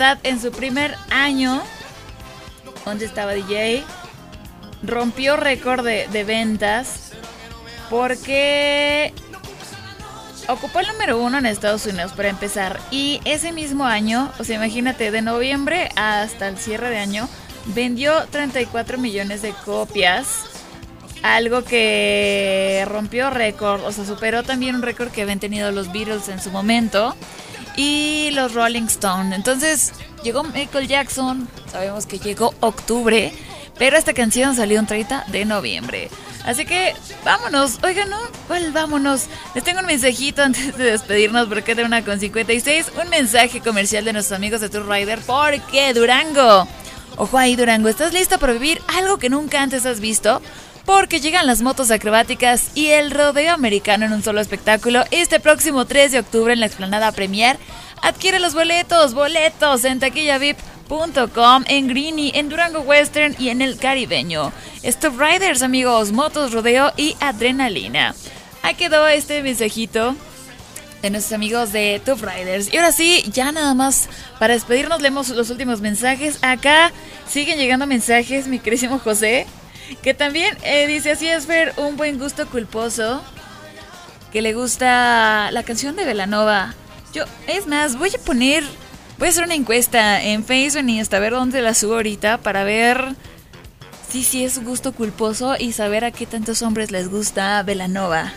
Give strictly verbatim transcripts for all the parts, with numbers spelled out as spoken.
En su primer año, ¿dónde estaba D J? Rompió récord de, de ventas porque ocupó el número uno en Estados Unidos para empezar. Y ese mismo año, o sea, imagínate, de noviembre hasta el cierre de año, vendió treinta y cuatro millones de copias. Algo que rompió récord, o sea, superó también un récord que habían tenido los Beatles en su momento y los Rolling Stones. Entonces llegó Michael Jackson, sabemos que llegó octubre, pero esta canción salió un treinta de noviembre. Así que vámonos, oigan, ¿no? ¿Cuál vámonos? Les tengo un mensajito antes de despedirnos porque de una con cincuenta y seis, un mensaje comercial de nuestros amigos de Tour Rider, porque Durango, ojo ahí Durango, ¿estás listo para vivir algo que nunca antes has visto? Porque llegan las motos acrobáticas y el rodeo americano en un solo espectáculo este próximo tres de octubre en la explanada Premier. Adquiere los boletos, boletos en taquilla v i p punto com, en Greenie, en Durango Western y en el Caribeño. Stop Riders, amigos, motos, rodeo y adrenalina. Ahí quedó este mensajito de nuestros amigos de Top Riders. Y ahora sí, ya nada más para despedirnos, leemos los últimos mensajes. Acá siguen llegando mensajes, mi querísimo José, que también eh, dice: así es, Fer, un buen gusto culposo, que le gusta la canción de Belanova. Yo, es más, voy a poner, voy a hacer una encuesta en Facebook y hasta ver dónde la subo ahorita para ver si sí, sí es un gusto culposo y saber a qué tantos hombres les gusta Belanova.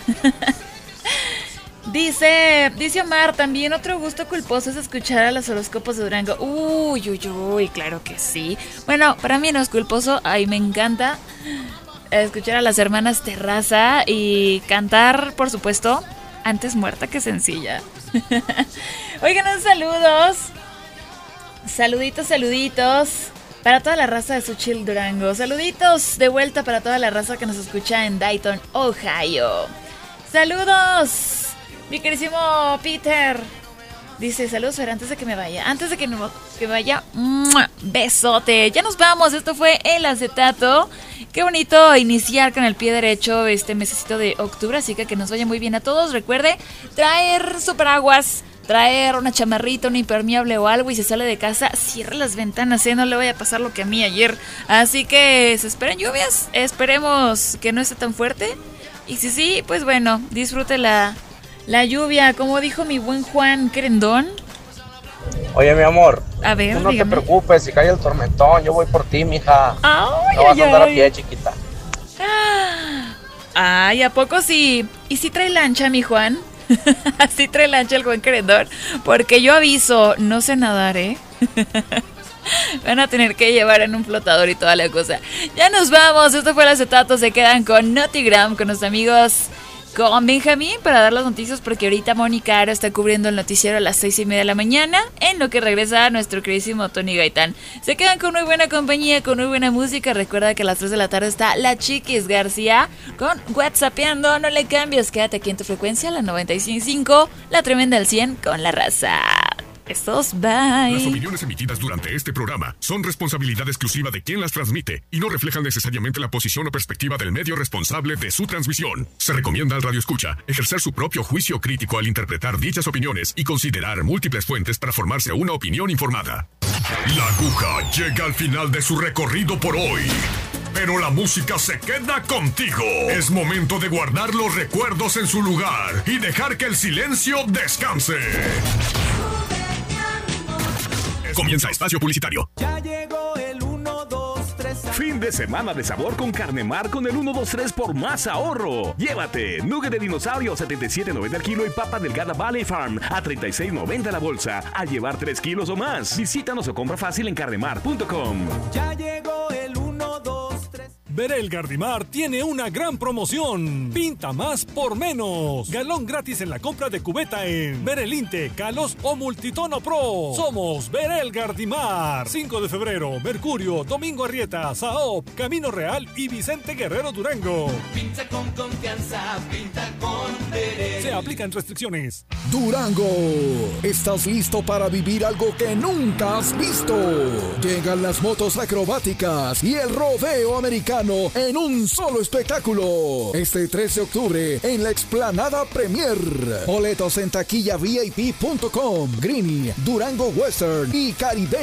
Dice, dice Omar, también otro gusto culposo es escuchar a los horóscopos de Durango. Uy, uy, uy, claro que sí. Bueno, para mí no es culposo, ay, me encanta escuchar a las hermanas Terraza y cantar, por supuesto, antes muerta que sencilla. Oigan, unos saludos. Saluditos, saluditos para toda la raza de Xochitl Durango. Saluditos de vuelta para toda la raza que nos escucha en Dayton, Ohio. Saludos. Mi querísimo Peter dice: saludos, Fer, antes de que me vaya. Antes de que me, que me vaya, ¡mua! Besote. Ya nos vamos. Esto fue El Acetato. Qué bonito iniciar con el pie derecho este mesecito de octubre. Así que que nos vaya muy bien a todos. Recuerde traer su paraguas, traer una chamarrita, un impermeable o algo. Y si sale de casa, cierre las ventanas, ¿eh? No le vaya a pasar lo que a mí ayer. Así que se esperen lluvias. Esperemos que no esté tan fuerte. Y si sí, pues bueno, disfrute la... La lluvia, como dijo mi buen Juan Querendón. Oye, mi amor, a ver, tú no dígame. te preocupes, si cae el tormentón, yo voy por ti, mija. Ay, no vas ay, a andar ay. a pie, chiquita. Ay, ¿a poco sí? ¿Y si trae lancha, mi Juan? ¿Sí trae lancha el Juan Querendón? Porque yo aviso, no sé nadar, ¿eh? Van a tener que llevar en un flotador y toda la cosa. Ya nos vamos, esto fue El Acetato. Se quedan con Notigram, con nuestros amigos, con Benjamín, para dar las noticias, porque ahorita Mónica Aro está cubriendo el noticiero a las seis y media de la mañana, en lo que regresa nuestro queridísimo Tony Gaitán. Se quedan con muy buena compañía, con muy buena música. Recuerda que a las tres de la tarde está La Chiquis García con WhatsAppeando. No le cambies, quédate aquí en tu frecuencia, la noventa y cinco punto cinco, la tremenda al cien con La Raza. Estos, bye. Las opiniones emitidas durante este programa son responsabilidad exclusiva de quien las transmite y no reflejan necesariamente la posición o perspectiva del medio responsable de su transmisión. Se recomienda al radioescucha ejercer su propio juicio crítico al interpretar dichas opiniones y considerar múltiples fuentes para formarse una opinión informada. La aguja llega al final de su recorrido por hoy, pero la música se queda contigo. Es momento de guardar los recuerdos en su lugar y dejar que el silencio descanse. Comienza Espacio Publicitario. Ya llegó el uno, dos, tres. Fin de semana de sabor con Carnemar con el uno dos tres por más ahorro. Llévate nugget de dinosaurio a setenta y siete noventa el kilo y papa delgada Valley Farm a treinta y seis noventa la bolsa. Al llevar tres kilos o más, visítanos o compra fácil en carnemar punto com. Ya llegó el uno, dos, tres. Verel Gardimar tiene una gran promoción. Pinta más por menos. Galón gratis en la compra de cubeta en Verelinte, Calos o Multitono Pro. Somos Verel Gardimar. cinco de febrero, Mercurio, Domingo Arrieta, Saop, Camino Real y Vicente Guerrero Durango. Pinta con confianza, pinta con Verel. Se aplican restricciones. Durango, ¿estás listo para vivir algo que nunca has visto? Llegan las motos acrobáticas y el rodeo americano mexicano en un solo espectáculo. Este trece de octubre en la Explanada Premier. Boletos en taquilla V I P punto com, Greeny, Durango Western y Caribe.